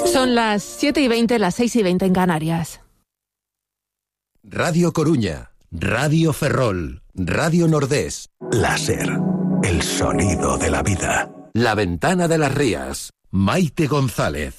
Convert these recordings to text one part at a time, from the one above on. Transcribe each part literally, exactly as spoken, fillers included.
Son las siete y veinte, las seis y veinte en Canarias. Radio Coruña, Radio Ferrol, Radio Nordés. Láser, el sonido de la vida. La Ventana de las Rías, Maite González.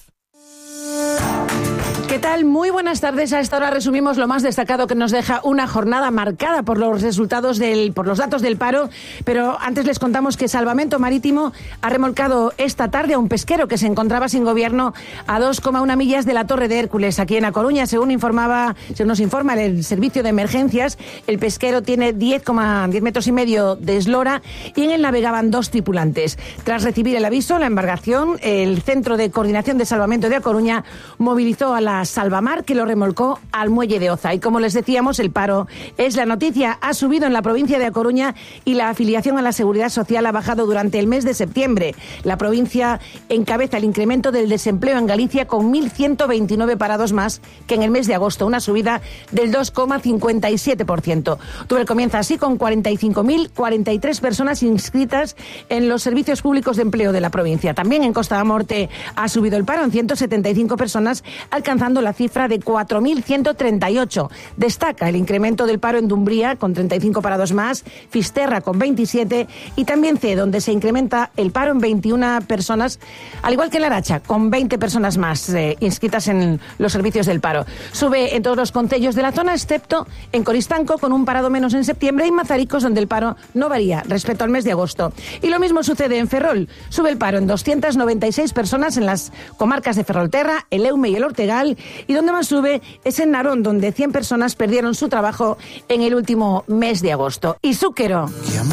¿Qué tal? Muy buenas tardes. A esta hora resumimos lo más destacado que nos deja una jornada marcada por los resultados del, por los datos del paro, pero antes les contamos que Salvamento Marítimo ha remolcado esta tarde a un pesquero que se encontraba sin gobierno a dos coma uno millas de la Torre de Hércules, aquí en A Coruña. Según informaba, según nos informa el servicio de emergencias, el pesquero tiene diez coma diez metros y medio de eslora y en él navegaban dos tripulantes. Tras recibir el aviso, la embarcación, el Centro de Coordinación de Salvamento de A Coruña movilizó a la Salvamar, que lo remolcó al muelle de Oza. Y como les decíamos, el paro es la noticia. Ha subido en la provincia de A Coruña y la afiliación a la Seguridad Social ha bajado durante el mes de septiembre. La provincia encabeza el incremento del desempleo en Galicia con mil ciento veintinueve parados más que en el mes de agosto, una subida del dos coma cincuenta y siete por ciento. Octubre comienza así con cuarenta y cinco mil cuarenta y tres personas inscritas en los servicios públicos de empleo de la provincia. También en Costa da Morte ha subido el paro en ciento setenta y cinco personas, alcanzando la cifra de cuatro mil ciento treinta y ocho. Destaca el incremento del paro en Dumbría, con treinta y cinco parados más, Fisterra con veintisiete y también C, donde se incrementa el paro en veintiuna personas, al igual que en La Aracha, con veinte personas más eh, inscritas en los servicios del paro. Sube en todos los concellos de la zona, excepto en Coristanco, con un parado menos en septiembre, y Mazaricos, donde el paro no varía respecto al mes de agosto. Y lo mismo sucede en Ferrol. Sube el paro en doscientas noventa y seis personas en las comarcas de Ferrolterra, el Eume y el Ortegal, y donde más sube es en Narón, donde cien personas perdieron su trabajo en el último mes de agosto. Y Zúquero.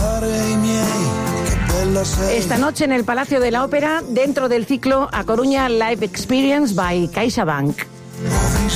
Esta noche en el Palacio de la Ópera, dentro del ciclo A Coruña Live Experience by CaixaBank.